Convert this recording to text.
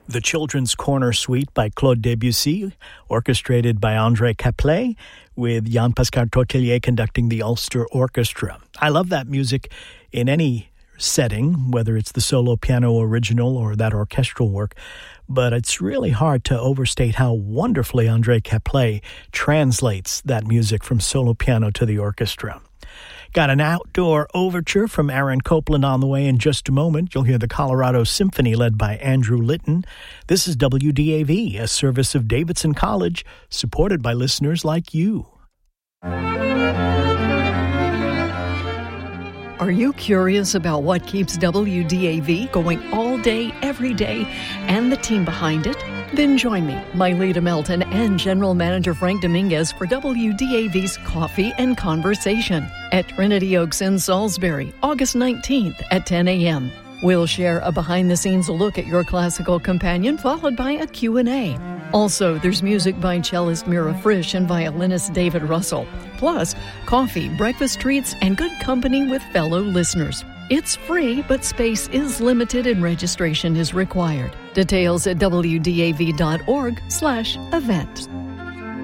The Children's Corner Suite by Claude Debussy, orchestrated by André Caplet, with Jean-Pascal Tortelier conducting the Ulster Orchestra. I love that music in any setting, whether it's the solo piano original or that orchestral work, but it's really hard to overstate how wonderfully André Caplet translates that music from solo piano to the orchestra. Got an outdoor overture from Aaron Copland on the way in just a moment. You'll hear the Colorado Symphony led by Andrew Litton. This is WDAV, a service of Davidson College, supported by listeners like you. Are you curious about what keeps WDAV going all day, every day, and the team behind it? Then join me, Myleta Melton, and General Manager Frank Dominguez for WDAV's Coffee and Conversation at Trinity Oaks in Salisbury, August 19th at 10 a.m. We'll share a behind-the-scenes look at your classical companion, followed by a Q&A. Also, there's music by cellist Mira Frisch and violinist David Russell. Plus, coffee, breakfast treats, and good company with fellow listeners. It's free, but space is limited and registration is required. Details at wdav.org/event.